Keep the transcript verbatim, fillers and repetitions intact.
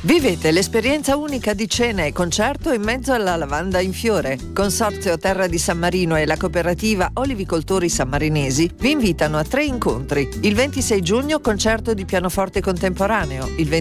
Vivete l'esperienza unica di cena e concerto in mezzo alla lavanda in fiore. Consorzio Terra di San Marino e la cooperativa Olivicoltori Sammarinesi vi invitano a tre incontri. Il ventisei giugno concerto di pianoforte contemporaneo, il